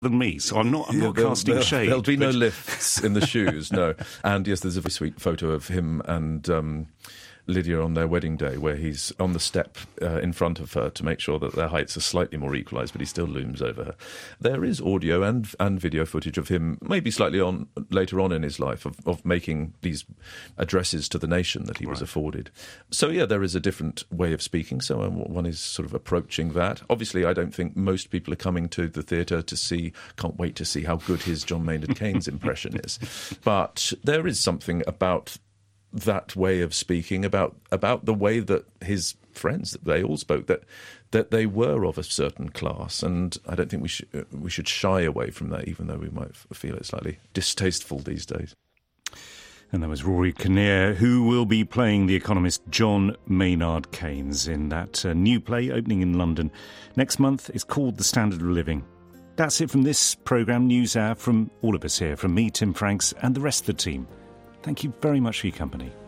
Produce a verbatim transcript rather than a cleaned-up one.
than me, so I'm not, I'm Yeah, not there'll, casting there'll, shade. There'll be but... no lifts in the shoes, no. And yes, there's a very sweet photo of him and um, Lydia on their wedding day where he's on the step uh, in front of her to make sure that their heights are slightly more equalised, but he still looms over her. There is audio and and video footage of him, maybe slightly on later on in his life, of, of making these addresses to the nation that he right. was afforded. So, yeah, there is a different way of speaking, so um, one is sort of approaching that. Obviously, I don't think most people are coming to the theatre to see, can't wait to see how good his John Maynard Keynes impression is. But there is something about that way of speaking, about about the way that his friends, that they all spoke, that that they were of a certain class, and I don't think we should we should shy away from that, even though we might feel it slightly distasteful these days. And that was Rory Kinnear, who will be playing the economist John Maynard Keynes in that uh, new play opening in London next month. It's called The Standard of Living. That's it from this programme, News Hour, from all of us here, from me, Tim Franks, and the rest of the team. Thank you very much for your company.